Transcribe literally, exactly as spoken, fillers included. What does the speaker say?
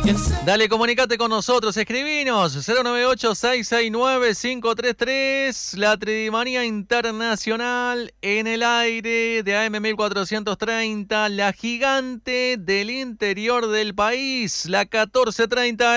Dale, comunicate con nosotros, escribinos cero nueve ocho, seis seis nueve, cinco tres tres. La Tridimanía Internacional en el aire de A M mil cuatrocientos treinta, la gigante del interior del país, la catorce treinta.